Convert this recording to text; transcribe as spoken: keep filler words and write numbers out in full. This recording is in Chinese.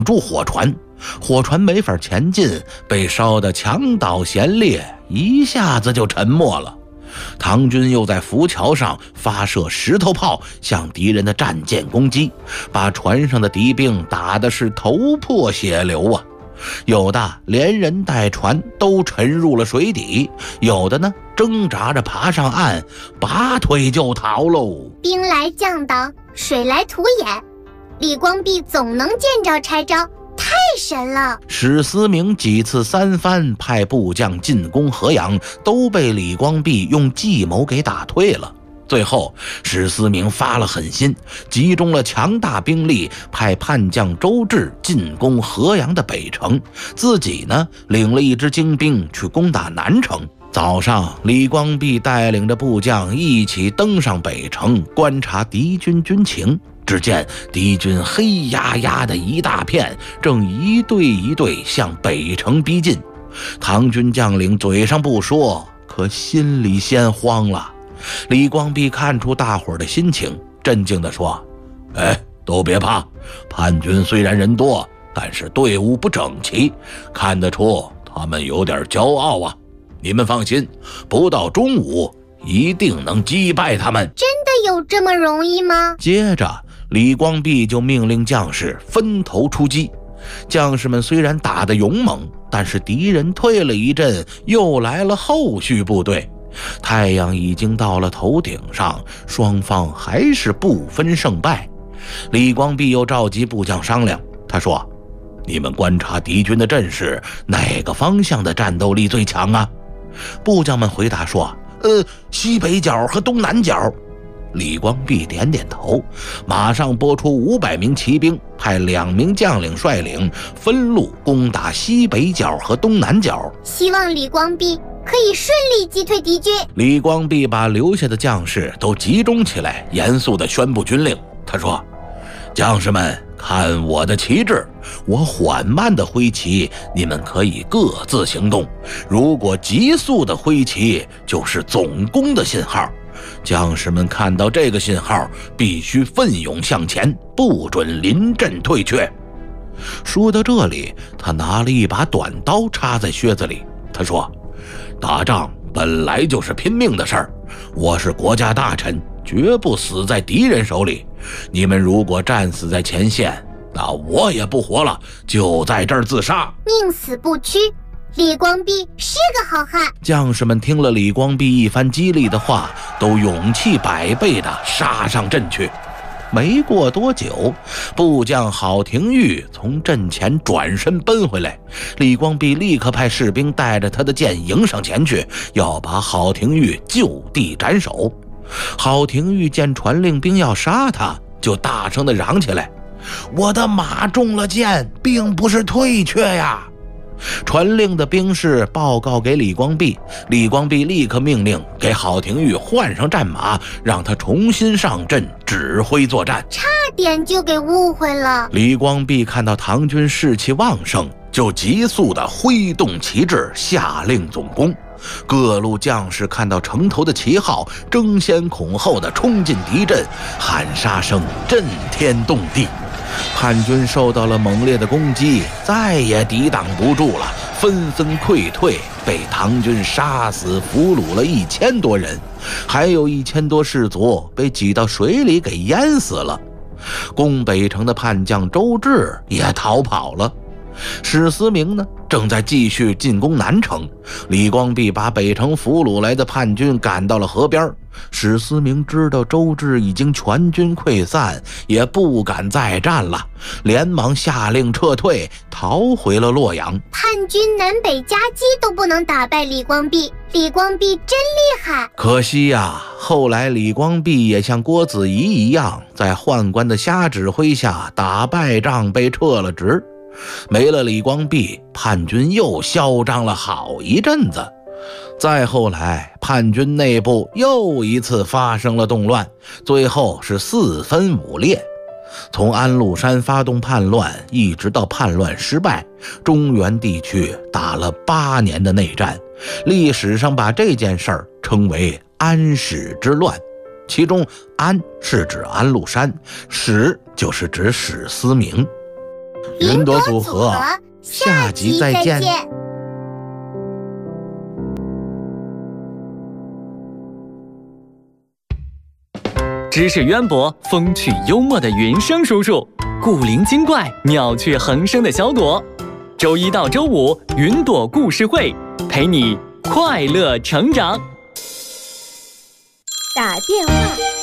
住火船，火船没法前进，被烧得墙倒弦裂，一下子就沉没了。唐军又在浮桥上发射石头炮，向敌人的战舰攻击，把船上的敌兵打得是头破血流啊！有的连人带船都沉入了水底，有的呢挣扎着爬上岸，拔腿就逃喽。 兵来将挡，水来土掩，李光弼总能见招拆招，太神了！ 史思明几次三番派部将进攻河阳，都被李光弼用计谋给打退了。最后史思明发了狠心，集中了强大兵力，派叛将周至进攻河阳的北城，自己呢领了一支精兵去攻打南城。早上，李光弼带领着部将一起登上北城，观察敌军军情。只见敌军黑压压的一大片，正一队一队向北城逼近。唐军将领嘴上不说，可心里先慌了。李光弼看出大伙儿的心情，镇静地说：哎，都别怕，叛军虽然人多，但是队伍不整齐，看得出他们有点骄傲啊。你们放心，不到中午一定能击败他们。 真的有这么容易吗？ 接着李光弼就命令将士分头出击。将士们虽然打得勇猛，但是敌人退了一阵，又来了后续部队。太阳已经到了头顶上，双方还是不分胜败。李光弼又召集部将商量，他说：你们观察敌军的阵势，哪个方向的战斗力最强啊？部将们回答说：呃，西北角和东南角。李光弼点点头，马上拨出五百名骑兵，派两名将领率领，分路攻打西北角和东南角。 希望李光弼可以顺利击退敌军。 李光弼把留下的将士都集中起来，严肃地宣布军令。他说：将士们，看我的旗帜，我缓慢地挥旗，你们可以各自行动；如果急速地挥旗，就是总攻的信号。将士们看到这个信号，必须奋勇向前，不准临阵退却。说到这里，他拿了一把短刀插在靴子里。他说：打仗本来就是拼命的事儿，我是国家大臣，绝不死在敌人手里。你们如果战死在前线，那我也不活了，就在这儿自杀， 宁死不屈。李光弼是个好汉。 将士们听了李光弼一番激励的话，都勇气百倍地杀上阵去。没过多久，部将郝廷玉从阵前转身奔回来，李光弼立刻派士兵带着他的剑迎上前去，要把郝廷玉就地斩首。郝廷玉见传令兵要杀他，就大声地嚷起来：我的马中了箭，并不是退却呀！传令的兵士报告给李光弼，李光弼立刻命令给郝廷玉换上战马，让他重新上阵指挥作战。 差点就给误会了。 李光弼看到唐军士气旺盛，就急速地挥动旗帜，下令总攻。各路将士看到城头的旗号，争先恐后地冲进敌阵，喊杀声震天动地。叛军受到了猛烈的攻击，再也抵挡不住了，纷纷溃退，被唐军杀死俘虏了一千多人，还有一千多士卒被挤到水里给淹死了。攻北城的叛将周至也逃跑了。史思明呢，正在继续进攻南城。李光弼把北城俘虏来的叛军赶到了河边。史思明知道周至已经全军溃散，也不敢再战了，连忙下令撤退，逃回了洛阳。 叛军南北夹击都不能打败李光弼，李光弼真厉害。 可惜呀、啊，后来李光弼也像郭子仪一样，在宦官的瞎指挥下打败仗，被撤了职。没了李光弼，叛军又嚣张了好一阵子。再后来，叛军内部又一次发生了动乱，最后是四分五裂。从安禄山发动叛乱，一直到叛乱失败，中原地区打了八年的内战。历史上把这件事儿称为安史之乱，其中安是指安禄山，史就是指史思明。 云朵组合，下集再见。 知识渊博、风趣幽默的云生叔叔，古灵精怪、妙趣横生的小朵。周一到周五，云朵故事会陪你快乐成长。 打电话。